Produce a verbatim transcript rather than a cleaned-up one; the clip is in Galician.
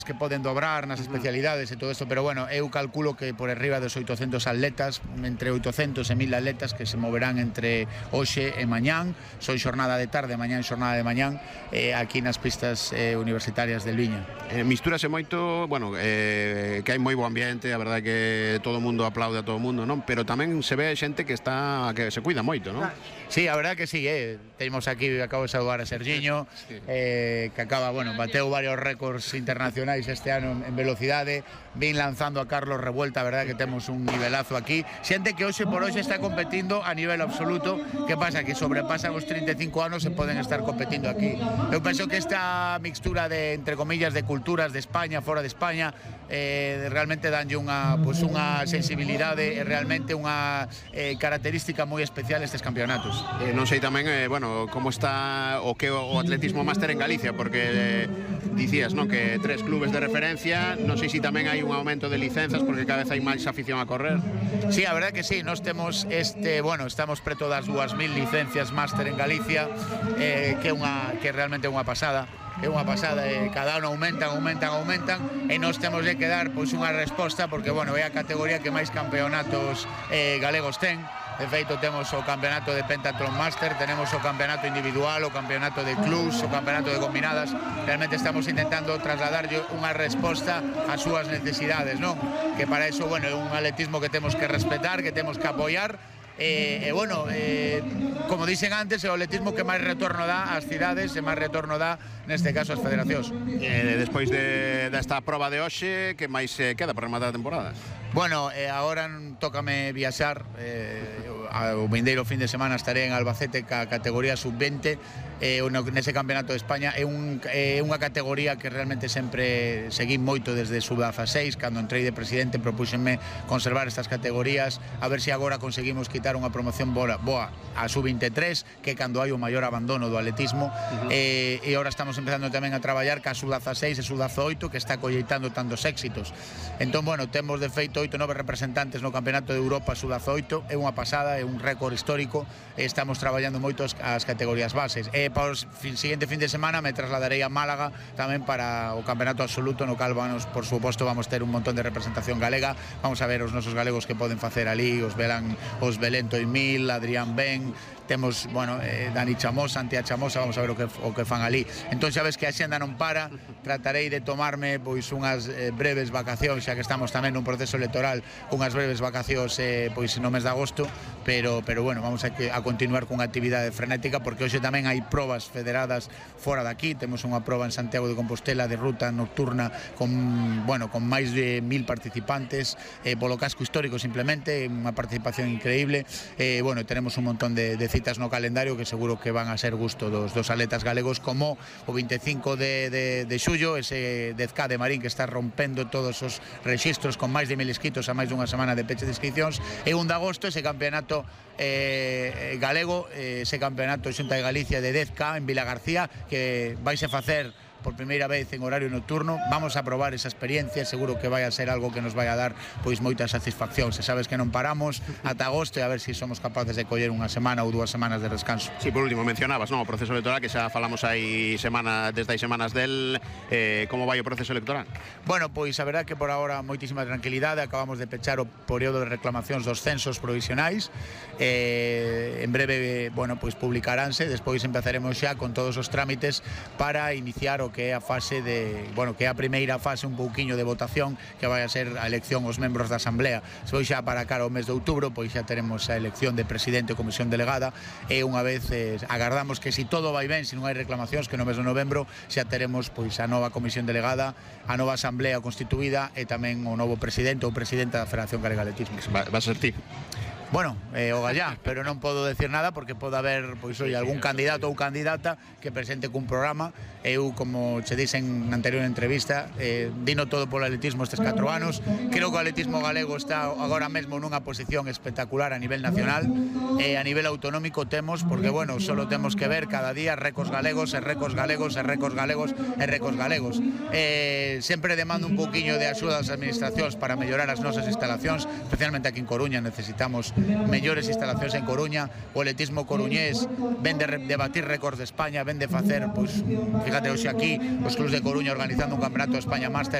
que poden dobrar nas especialidades e todo isto, pero bueno, eu calculo que por arriba dos oitocentos atletas, entre oitocentos e mil atletas que se moverán entre hoxe e mañán, son xornada de tarde, mañán xornada de mañán, eh, aquí nas pistas eh, universitarias del Viña. Eh, mistúrase moito, bueno, eh, que hai moi bo ambiente, a verdade que todo o mundo aplaude a todo o mundo, non? Pero tamén se ve xente que está que se cuida moito, non? Sí, a verdade que sí, eh. Temos aquí, acabo de saludar a Sergiño, sí. eh, que acaba, bueno, bateu varios récords internacionais este ano en velocidade, vin lanzando a Carlos Revuelta, a verdade que temos un nivelazo aquí, xente que hoxe por hoxe está competindo a nivel absoluto, que pasa que sobrepasan os trinta e cinco anos e poden estar competindo aquí. Eu penso que esta mixtura de, entre comillas, de culturas de España, fora de España, eh, realmente danlle unha, pues, unha sensibilidade e realmente unha eh, característica moi especial estes campeonatos. Eh, non sei tamén, eh, bueno, como está o que o atletismo máster en Galicia, porque eh, dicías, non, que tres clubes de referencia, non sei se tamén hai un aumento de licenzas porque cada vez hai máis afición a correr. Sí, a verdade que sí, nós temos este, bueno, estamos preto das dúas mil licencias máster en Galicia, eh, que é unha que realmente é unha pasada. É unha pasada, eh, cada ano aumentan, aumentan, aumentan e nós temos de que dar pois, unha resposta porque, bueno, é a categoría que máis campeonatos eh, galegos ten. De feito, temos o campeonato de Pentathlon Master, tenemos o campeonato individual, o campeonato de clubs, o campeonato de combinadas. Realmente estamos intentando trasladarlle unha resposta ás súas necesidades, non? Que para eso, bueno, é un atletismo que temos que respetar, que temos que apoiar. E, eh, bueno, eh, como dixen antes, é o atletismo que máis retorno dá ás cidades e máis retorno dá, neste caso, ás federacións. Eh, despois de, desta prova de hoxe, que máis eh, queda para rematar a temporada? Bueno, eh, agora tócame viaxar, eh, o vindeiro fin de semana estaré en Albacete ca categoría sub veinte, eh, nese campeonato de España. É, un, é unha categoría que realmente sempre seguí moito desde sub dezaseis, cando entrei de presidente propúxenme conservar estas categorías, a ver se agora conseguimos quitar unha promoción boa, boa a sub veintitrés, que cando hai o maior abandono do atletismo, uh -huh. eh, e agora estamos empezando tamén a traballar ca sub dezaseis e sub dezoito, que está colleitando tantos éxitos. Entón, bueno, temos de feito oito, nove representantes no Campeonato de Europa sub dezoito, é unha pasada, é un récord histórico, e estamos traballando moito as categorías bases. E para o siguiente fin de semana me trasladarei a Málaga tamén para o Campeonato Absoluto, no cal, vamos, por suposto, vamos ter un montón de representación galega, vamos a ver os nosos galegos que poden facer ali, os Belán, os Belén Toimil, Adrián Ben, temos, bueno, eh, Dani Chamosa, Antía Chamosa, vamos a ver o que, o que fan ali. Entón, xa ves que a xenda non para, tratarei de tomarme pois unhas eh, breves vacacións, xa que estamos tamén nun proceso electoral, unhas breves vacacións eh, pois no mes de agosto, pero, pero bueno, vamos a, que, a continuar cunha actividade frenética, porque hoxe tamén hai probas federadas fora daqui, temos unha proba en Santiago de Compostela de ruta nocturna con, bueno, con máis de mil participantes, eh, polo casco histórico simplemente, unha participación increíble, eh, bueno, tenemos un montón de, de citas no calendario que seguro que van a ser gusto dos, dos atletas galegos, como o veinticinco de, de, de xullo, ese dez K de Marín que está rompendo todos os rexistros con máis de mil inscritos a máis dunha semana de peche de inscripcións, e un de agosto ese campeonato eh, galego, eh, ese campeonato Xunta de Galicia de dez K en Vila García, que vais a facer por primeira vez en horario nocturno. Vamos a probar esa experiencia, seguro que vai a ser algo que nos vai a dar pois moitas satisfaccións. Se sabes que non paramos ata agosto e a ver se si somos capaces de coller unha semana ou dúas semanas de descanso. Sí, por último, mencionabas, non, o proceso electoral, que xa falamos aí semana, desde hai semanas del, eh, como vai o proceso electoral? Bueno, pois a verdade que por agora moitísima tranquilidade, acabamos de pechar o período de reclamacións dos censos provisionais, eh, en breve, bueno, pois publicaránse, despois empezaremos xa con todos os trámites para iniciar o que é a fase de, bueno, que é a primeira fase un pouquiño de votación, que vai a ser a elección os membros da Asamblea. Se foi xa para cara o mes de outubro, pois xa teremos a elección de presidente e comisión delegada, e unha vez eh, agardamos que, se si todo vai ben, se si non hai reclamacións, que no mes de novembro xa teremos pois a nova comisión delegada, a nova Asamblea constituída e tamén o novo presidente ou presidenta da Federación Galega de Atletismo. Va, va a ser ti? Bueno, eh, o gallá, pero non podo decir nada porque pode haber, pois, oi, algún candidato ou candidata que presente cun programa. Eu, como che dixen na anterior entrevista, eh, dino todo polo atletismo estes catro anos. Creo que o atletismo galego está agora mesmo nunha posición espectacular a nivel nacional, e a nivel autonómico temos, porque, bueno, solo temos que ver cada día récords galegos e récords galegos e récords galegos e récords galegos. Eh, sempre demando un pouquiño de axuda das administracións para mellorar as nosas instalacións, especialmente aquí en Coruña necesitamos mellores instalacións en Coruña, o atletismo coruñés ven de, de batir récords de España, ven de facer, pois, fíjate, hoxe aquí os clubs de Coruña organizando un campeonato de España Máster